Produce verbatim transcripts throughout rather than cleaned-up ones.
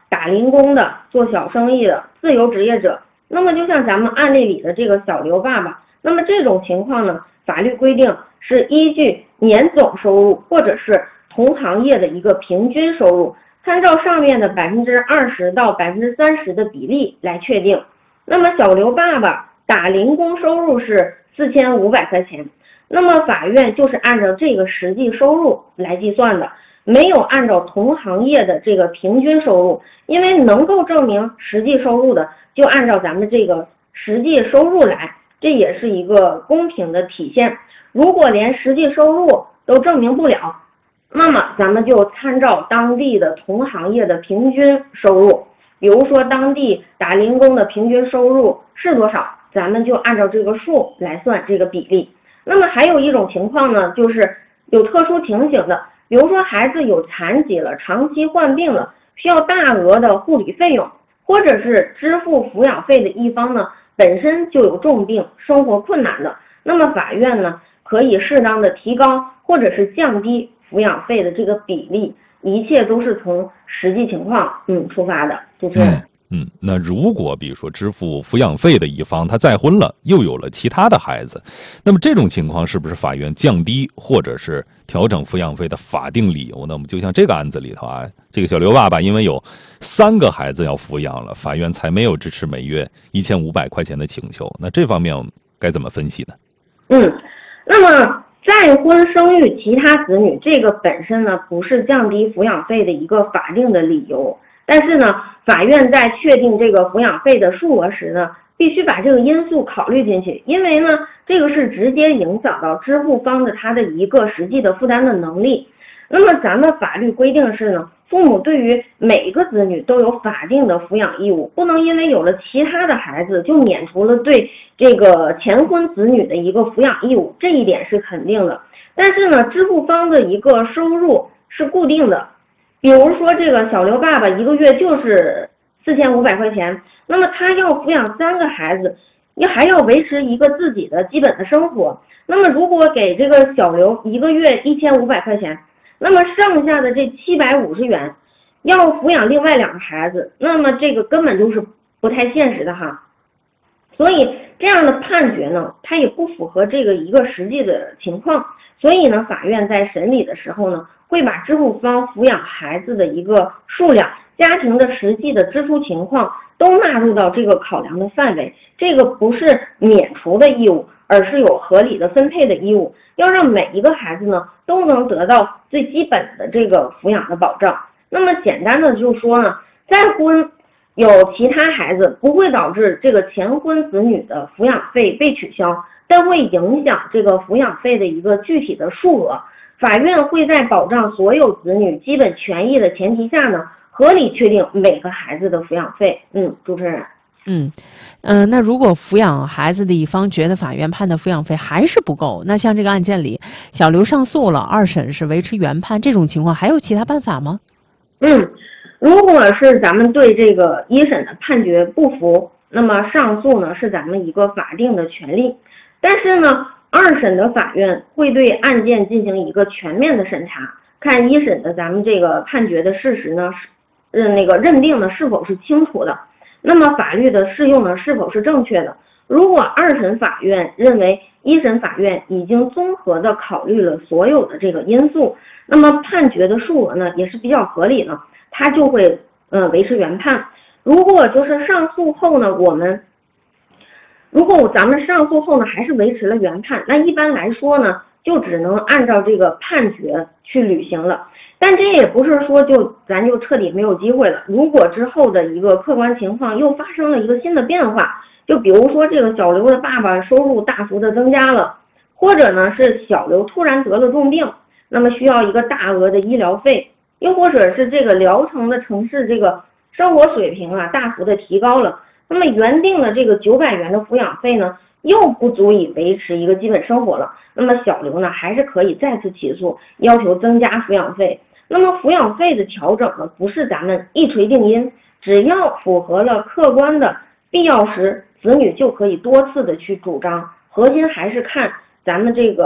打零工的、做小生意的、自由职业者。那么就像咱们案例里的这个小刘爸爸，那么这种情况呢，法律规定是依据年总收入或者是同行业的一个平均收入，参照上面的百分之二十到百分之三十的比例来确定。那么小刘爸爸打零工收入是四千五百块钱，那么法院就是按照这个实际收入来计算的，没有按照同行业的这个平均收入，因为能够证明实际收入的，就按照咱们这个实际收入来，这也是一个公平的体现。如果连实际收入都证明不了，那么咱们就参照当地的同行业的平均收入，比如说当地打零工的平均收入是多少，咱们就按照这个数来算这个比例。那么还有一种情况呢，就是有特殊情形的，比如说孩子有残疾了，长期患病了，需要大额的护理费用，或者是支付抚养费的一方呢本身就有重病，生活困难的，那么法院呢可以适当的提高或者是降低抚养费的这个比例，一切都是从实际情况嗯出发的，就是嗯嗯，那如果比如说支付抚养费的一方他再婚了，又有了其他的孩子，那么这种情况是不是法院降低或者是调整抚养费的法定理由呢？我们就像这个案子里头啊，这个小刘爸爸因为有三个孩子要抚养了，法院才没有支持每月一千五百块钱的请求。那这方面我们该怎么分析呢？ 嗯，那么再婚生育其他子女，这个本身呢不是降低抚养费的一个法定的理由，但是呢，法院在确定这个抚养费的数额时呢，必须把这个因素考虑进去，因为呢，这个是直接影响到支付方的他的一个实际的负担的能力。那么咱们法律规定是呢，父母对于每一个子女都有法定的抚养义务，不能因为有了其他的孩子就免除了对这个前婚子女的一个抚养义务，这一点是肯定的。但是呢，支付方的一个收入是固定的。比如说这个小刘爸爸一个月就是四千五百块钱，那么他要抚养三个孩子，也还要维持一个自己的基本的生活。那么如果给这个小刘一个月一千五百块钱，那么剩下的这七百五十元要抚养另外两个孩子，那么这个根本就是不太现实的哈。所以这样的判决呢，它也不符合这个一个实际的情况。所以呢，法院在审理的时候呢，会把支付方抚养孩子的一个数量、家庭的实际的支出情况都纳入到这个考量的范围。这个不是免除的义务，而是有合理的分配的义务，要让每一个孩子呢都能得到最基本的这个抚养的保障。那么简单的就说呢，再婚有其他孩子不会导致这个前婚子女的抚养费被取消，但会影响这个抚养费的一个具体的数额。法院会在保障所有子女基本权益的前提下呢，合理确定每个孩子的抚养费。嗯，主持人。 嗯，呃，那如果抚养孩子的一方觉得法院判的抚养费还是不够，那像这个案件里，小刘上诉了，二审是维持原判，这种情况还有其他办法吗？ 嗯，如果是咱们对这个一审的判决不服，那么上诉呢是咱们一个法定的权利。但是呢，二审的法院会对案件进行一个全面的审查，看一审的咱们这个判决的事实呢，是那个认定呢是否是清楚的，那么法律的适用呢是否是正确的。如果二审法院认为一审法院已经综合的考虑了所有的这个因素，那么判决的数额呢也是比较合理的，它就会呃维持原判。如果就是上诉后呢，我们如果咱们上诉后呢还是维持了原判，那一般来说呢就只能按照这个判决去履行了。但这也不是说就咱就彻底没有机会了，如果之后的一个客观情况又发生了一个新的变化，就比如说这个小刘的爸爸收入大幅的增加了，或者呢是小刘突然得了重病，那么需要一个大额的医疗费，又或者是这个疗程的城市这个生活水平啊大幅的提高了，那么原定的这个九百元的抚养费呢又不足以维持一个基本生活了，那么小刘呢还是可以再次起诉，要求增加抚养费。那么抚养费的调整呢不是咱们一锤定音，只要符合了客观的必要时，子女就可以多次的去主张，核心还是看咱们这个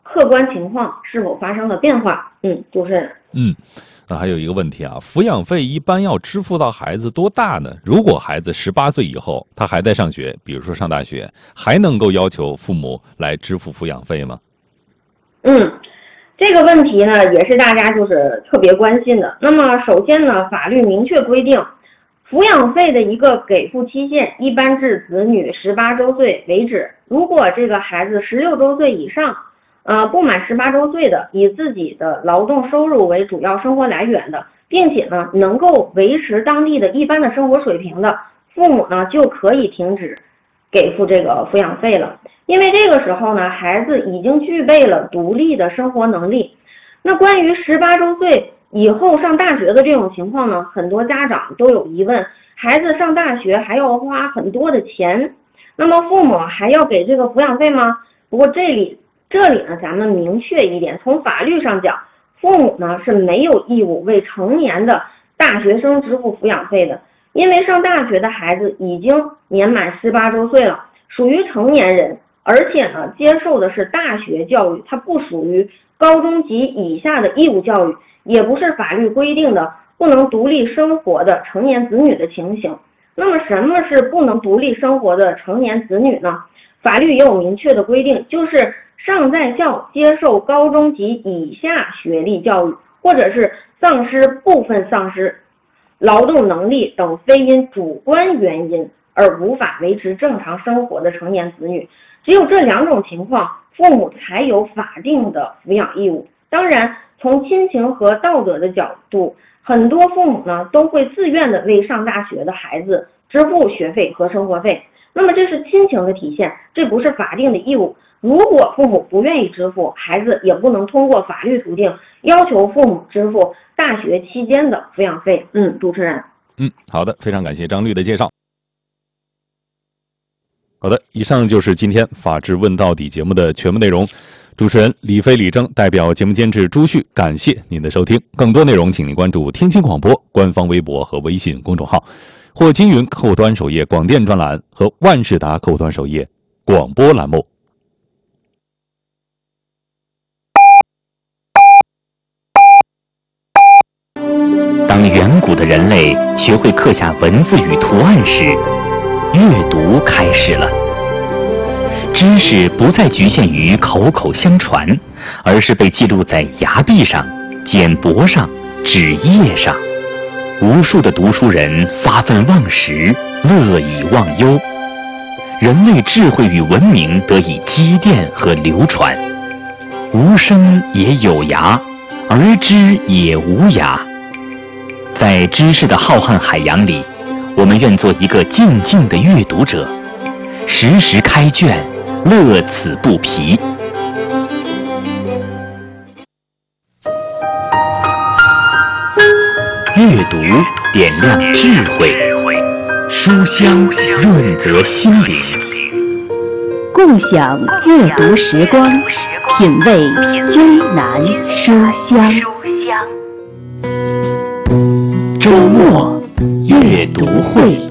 客观情况是否发生了变化。嗯，主持人。 嗯，那还有一个问题啊，抚养费一般要支付到孩子多大呢？如果孩子十八岁以后，他还在上学，比如说上大学，还能够要求父母来支付抚养费吗？ 嗯，这个问题呢，也是大家就是特别关心的。那么首先呢，法律明确规定，抚养费的一个给付期限一般至子女十八周岁为止。如果这个孩子十六周岁以上，呃，不满十八周岁的，以自己的劳动收入为主要生活来源的，并且呢能够维持当地的一般的生活水平的，父母呢就可以停止给付这个抚养费了。因为这个时候呢，孩子已经具备了独立的生活能力。那关于十八周岁以后上大学的这种情况呢，很多家长都有疑问，孩子上大学还要花很多的钱，那么父母还要给这个抚养费吗？不过这里这里呢，咱们明确一点，从法律上讲，父母呢是没有义务为成年的大学生支付抚养费的，因为上大学的孩子已经年满十八周岁了，属于成年人，而且呢接受的是大学教育，它不属于高中及以下的义务教育，也不是法律规定的不能独立生活的成年子女的情形。那么什么是不能独立生活的成年子女呢？法律也有明确的规定，就是尚在校接受高中及以下学历教育，或者是丧失部分丧失劳动能力等非因主观原因而无法维持正常生活的成年子女，只有这两种情况，父母才有法定的抚养义务。当然，从亲情和道德的角度，很多父母呢都会自愿的为上大学的孩子支付学费和生活费，那么这是亲情的体现，这不是法定的义务。如果父母不愿意支付，孩子也不能通过法律途径要求父母支付大学期间的抚养费。嗯，主持人。 嗯，好的，非常感谢张律的介绍。好的，以上就是今天法治问到底节目的全部内容。主持人李飞、李征代表节目监制朱旭，感谢您的收听。更多内容，请您关注天津广播官方微博和微信公众号，或金云客户端首页广电专栏和万事达客户端首页广播栏目。 当远古的人类学会刻下文字与图案时，阅读开始了。知识不再局限于口口相传，而是被记录在崖壁上、简帛上、纸页上。无数的读书人发愤忘食，乐以忘忧，人类智慧与文明得以积淀和流传。无声也有涯，而知也无涯。在知识的浩瀚海洋里，我们愿做一个静静的阅读者，时时开卷，乐此不疲。阅读点亮智慧，书香润泽心灵。 共享阅读时光，品味江南书香。周末阅读会。